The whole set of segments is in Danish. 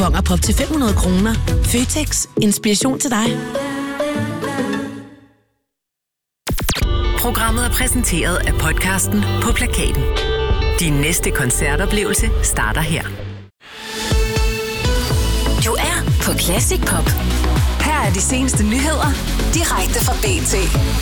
Bonger på op til 500 kroner. Føtex. Inspiration til dig. Programmet er præsenteret af podcasten På Plakaten. Din næste koncertoplevelse starter her. Du er på Classic Pop. Her er de seneste nyheder direkte fra BT.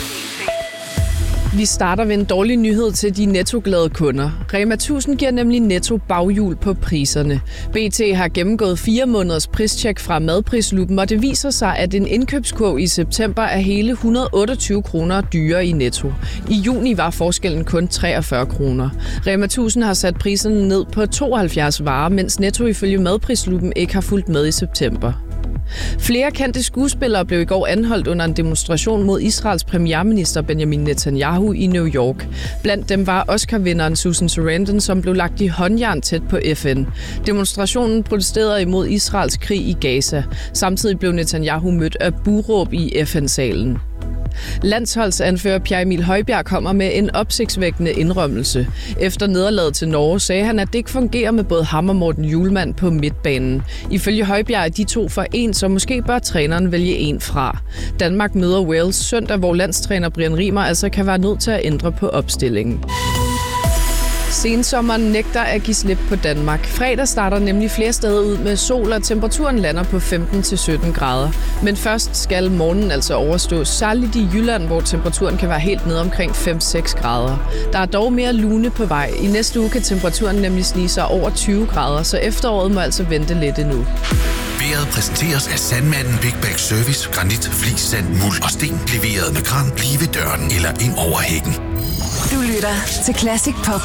Vi starter ved en dårlig nyhed til de Netto-glade kunder. Rema 1000 giver nemlig Netto baghjul på priserne. BT har gennemgået 4 måneders pristjek fra Madprisluppen, og det viser sig, at en indkøbskurv i september er hele 128 kroner dyrere i Netto. I juni var forskellen kun 43 kroner. Rema 1000 har sat priserne ned på 72 varer, mens Netto ifølge Madprisluppen ikke har fulgt med i september. Flere kendte skuespillere blev i går anholdt under en demonstration mod Israels premierminister Benjamin Netanyahu i New York. Blandt dem var Oscar-vinderen Susan Sarandon, som blev lagt i håndjern tæt på FN. Demonstrationen protesterede imod Israels krig i Gaza. Samtidig blev Netanyahu mødt af buråb i FN-salen. Landsholdsanfører Pierre Emil Højbjerg kommer med en opsigtsvækkende indrømmelse. Efter nederlaget til Norge sagde han, at det ikke fungerer med både ham og Morten Hjulmand på midtbanen. Ifølge Højbjerg er de to for en, så måske bør træneren vælge en fra. Danmark møder Wales søndag, hvor landstræner Brian Rimer altså kan være nødt til at ændre på opstillingen. Sensommeren nægter at give slip på Danmark. Fredag starter nemlig flere steder ud med sol, og temperaturen lander på 15-17 grader. Men først skal morgenen altså overstås, særligt i Jylland, hvor temperaturen kan være helt ned omkring 5-6 grader. Der er dog mere lune på vej. I næste uge kan temperaturen nemlig snige sig over 20 grader, så efteråret må altså vente lidt endnu. Vejret præsenteres af Sandmanden Big Bag Service. Granit, flis, sand, muld og sten. Leveret med kran lige ved døren eller ind over hækken. Du lytter til Classic Pop.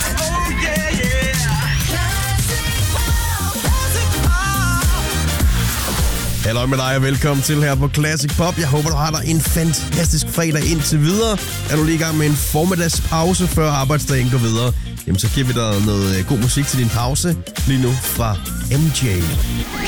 Hallo med dig og velkommen til her på Classic Pop. Jeg håber, du har dig en fantastisk fredag indtil videre. Er du lige i gang med en formiddagspause, før arbejdsdagen går videre? Jamen så giver vi dig noget god musik til din pause. Lige nu fra MJ.